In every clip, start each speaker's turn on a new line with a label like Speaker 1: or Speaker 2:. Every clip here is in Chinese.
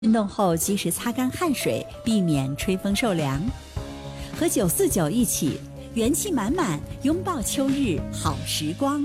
Speaker 1: 运动后及时擦干汗水，避免吹风受凉。和949一起元气满满，拥抱秋日好时光。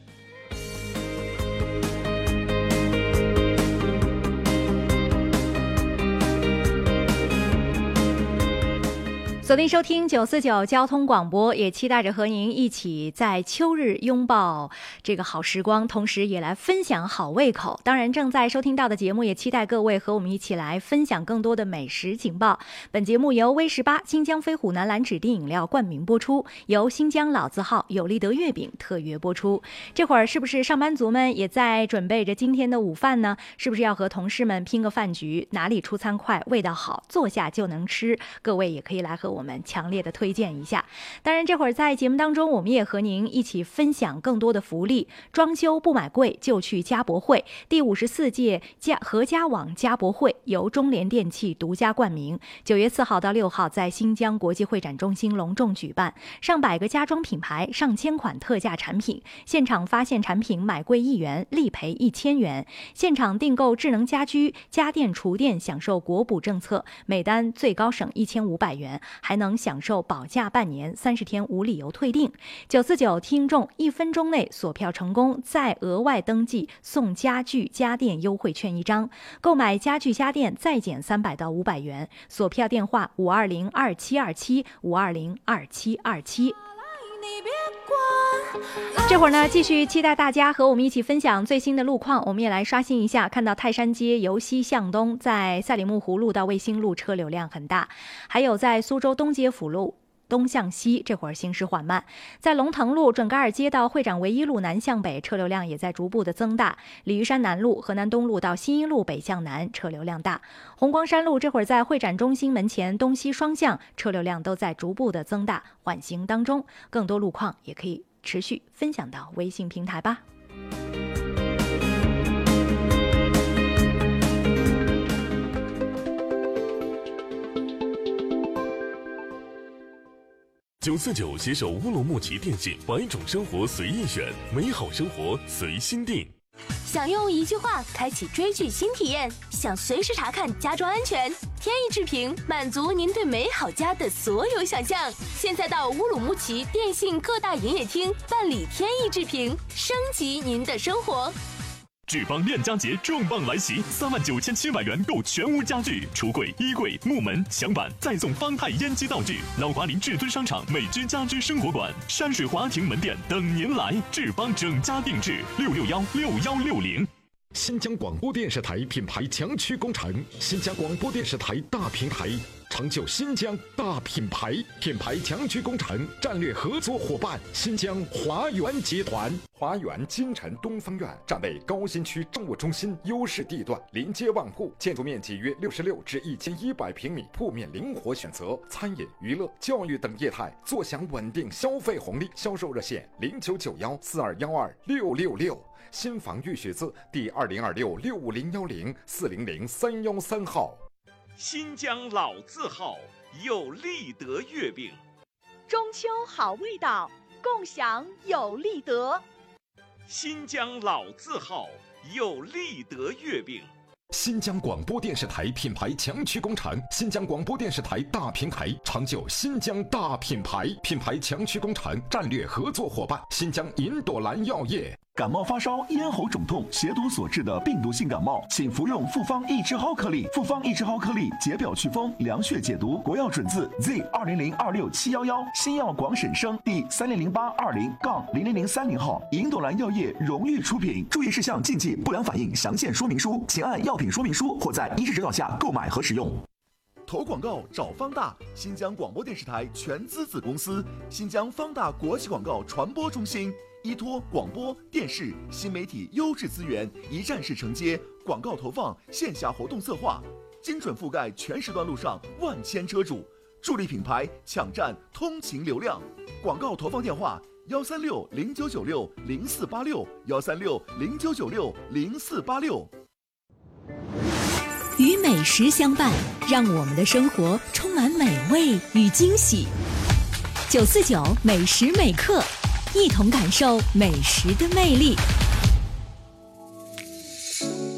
Speaker 2: 锁定收听949交通广播，也期待着和您一起在秋日拥抱这个好时光，同时也来分享好胃口。当然，正在收听到的节目，也期待各位和我们一起来分享更多的美食情报。本节目由威18新疆飞虎南蓝指定饮料冠名播出，由新疆老字号有利德月饼特约播出。这会儿是不是上班族们也在准备着今天的午饭呢？是不是要和同事们拼个饭局？哪里出餐快，味道好，坐下就能吃？各位也可以来和我们强烈的推荐一下。当然，这会儿在节目当中，我们也和您一起分享更多的福利。装修不买贵就去家博会，第54届合家网家博会由中联电器独家冠名，9月4号到6号在新疆国际会展中心隆重举办，上百个家装品牌，上千款特价产品，现场发现产品买贵1元，立赔1000元。现场订购智能家居、家电、厨电享受国补政策，每单最高省1500元，还能享受保价半年，30天无理由退订。949听众1分钟内锁票成功，再额外登记送家具家电优惠券1张，购买家具家电再减300到500元。锁票电话5202727 5202727。这会儿呢，继续期待大家和我们一起分享最新的路况。我们也来刷新一下，看到泰山街由西向东，在赛里木湖路到卫星路车流量很大，还有在苏州东街辅路东向西，这会儿行驶缓慢。在龙腾路准噶尔街到会展唯一路南向北，车流量也在逐步的增大。鲤鱼山南路河南东路到新一路北向南，车流量大。红光山路这会儿在会展中心门前东西双向，车流量都在逐步的增大，缓行当中。更多路况也可以持续分享到微信平台吧。
Speaker 3: 949携手乌鲁木齐电信，100种生活随意选，美好生活随心定。
Speaker 4: 想用一句话开启追剧新体验，想随时查看家装安全，天翼智屏满足您对美好家的所有想象。现在到乌鲁木齐电信各大营业厅办理天翼智屏，升级您的生活。
Speaker 5: 智邦链家节重磅来袭，39700元购全屋家具、橱柜、衣柜、木门、墙板，再送方太烟机道具。老华林至尊商场美之家居生活馆、山水华庭门店等您来。智邦整家定制，6616160。
Speaker 6: 新疆广播电视台品牌强驱工程，新疆广播电视台大平台，成就新疆大品牌。品牌强驱工程战略合作伙伴新疆华源集团。华源金城东方院站位高新区政务中心优势地段，临街旺铺，建筑面积约66至1100平米，铺面灵活选择，餐饮、娱乐、教育等业态，坐享稳定消费红利。销售热线099142126666。新房预许字第202665010400 313号。
Speaker 7: 新疆老字号有利德月饼，
Speaker 8: 中秋好味道，共享有利德。
Speaker 7: 新疆老字号有利德月饼。
Speaker 6: 新疆广播电视台品牌强驱工程，新疆广播电视台大平台，成就新疆大品牌。品牌强驱工程战略合作伙伴新疆银朵兰药业。
Speaker 9: 感冒发烧、咽喉肿痛、血毒所致的病毒性感冒，请服用复方益智蒿颗粒。复方益智蒿颗粒解表祛风、凉血解毒，国药准字 Z20026711，新药广审生第30082-0030号，银朵兰药业荣誉出品。注意事项、禁忌、不良反应详见说明书，请按药品说明书或在医师指导下购买和使用。
Speaker 10: 投广告找方大，新疆广播电视台全资子公司，新疆方大国际广告传播中心。依托广播电视新媒体优质资源，一站式承接广告投放、线下活动策划，精准覆盖全时段路上万千车主，助力品牌抢占通勤流量。广告投放电话13609960486 13609960486。
Speaker 1: 与美食相伴，让我们的生活充满美味与惊喜。949美食美课，一同感受美食的魅力。